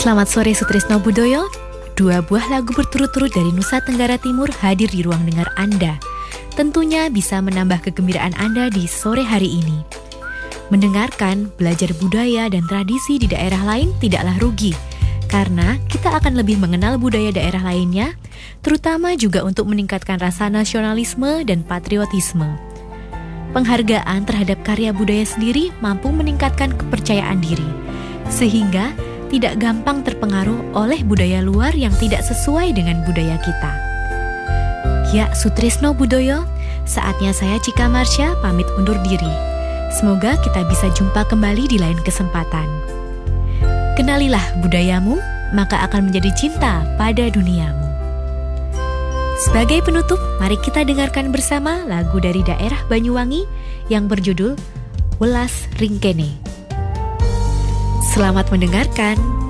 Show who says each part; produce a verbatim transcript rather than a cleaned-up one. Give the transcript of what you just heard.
Speaker 1: Selamat sore Sutrisno Budoyo. Dua buah lagu berturut-turut dari Nusa Tenggara Timur hadir di ruang dengar Anda. Tentunya bisa menambah kegembiraan Anda di sore hari ini. Mendengarkan, belajar budaya dan tradisi di daerah lain tidaklah rugi, karena kita akan lebih mengenal budaya daerah lainnya, terutama juga untuk meningkatkan rasa nasionalisme dan patriotisme. Penghargaan terhadap karya budaya sendiri mampu meningkatkan kepercayaan diri, sehingga tidak gampang terpengaruh oleh budaya luar yang tidak sesuai dengan budaya kita. Ya, Sutrisno Budoyo, saatnya saya Cika Marsha pamit undur diri. Semoga kita bisa jumpa kembali di lain kesempatan. Kenalilah budayamu, maka akan menjadi cinta pada duniamu. Sebagai penutup, mari kita dengarkan bersama lagu dari daerah Banyuwangi yang berjudul Welas Ringkene. Selamat mendengarkan.